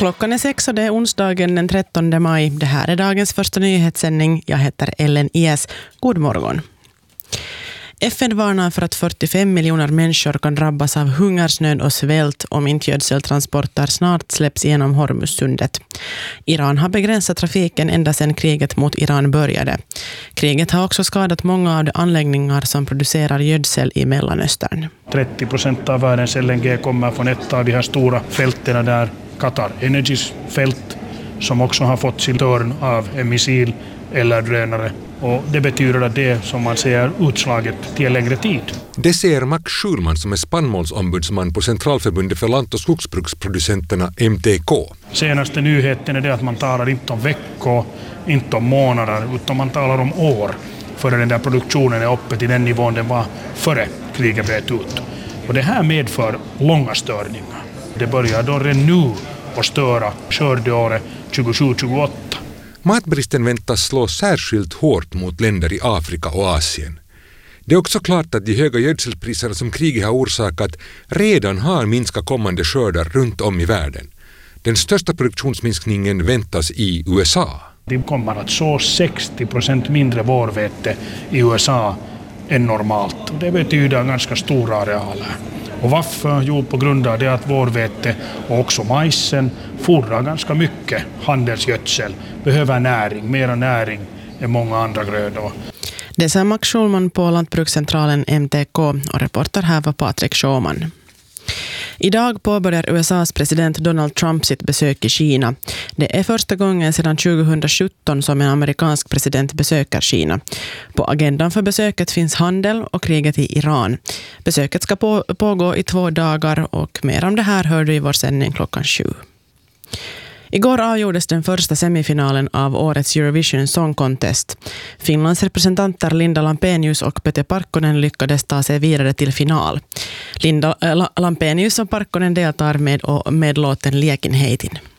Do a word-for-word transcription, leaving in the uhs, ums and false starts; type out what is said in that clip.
Klockan är sex och det är onsdagen den trettonde maj. Det här är dagens första nyhetssändning. Jag heter Ellen Ies. God morgon. F N varnar för att fyrtiofem miljoner människor kan drabbas av hungersnöd och svält om inte gödseltransporter snart släpps genom Hormuzsundet. Iran har begränsat trafiken ända sedan kriget mot Iran började. Kriget har också skadat många av de anläggningar som producerar gödsel i Mellanöstern. trettio procent av världens L N G kommer från ett av de här stora fälterna där, Qatar Energys fält, som också har fått sin törn av en missil eller drönare. Och det betyder att det, som man säger, utslaget till en längre tid. Det säger Max Schulman som är spannmålsombudsman på Centralförbundet för lant- och skogsbruksproducenterna M T K. Senaste nyheten är det att man talar inte om veckor, inte om månader, utan man talar om år. Före den där produktionen är uppe till den nivån den var före kriget bröt ut. Och det här medför långa störningar. Det börjar då redan nu att störa skördeåret tjugosju tjugoåtta. Matbristen väntas slå särskilt hårt mot länder i Afrika och Asien. Det är också klart att de höga gödselpriserna som kriget har orsakat redan har minskat kommande skördar runt om i världen. Den största produktionsminskningen väntas i U S A. Det kommer att så sextio procent mindre vårvete i U S A än normalt. Det betyder ganska stora arealer. Och varför? Jo, på grund av det att vårvete och också majsen fordrar ganska mycket handelsgödsel, behöver näring, mera näring än många andra grödor. Det sa Max Schulman på Lantbrukscentralen M T K och reporter här var Patrik Sjöman. Idag påbörjar U S A:s president Donald Trump sitt besök i Kina. Det är första gången sedan tjugosjutton som en amerikansk president besöker Kina. På agendan för besöket finns handel och kriget i Iran. Besöket ska på, pågå i två dagar och mer om det här hör du i vår sändning klockan sju. Igår avgjordes den första semifinalen av årets Eurovision Song Contest. Finlands representanter Linda Lampenius och Pete Parkkonen lyckades ta sig vidare till final. Linda äh, Lampenius och Parkkonen deltar med, med låten Liekin heitin.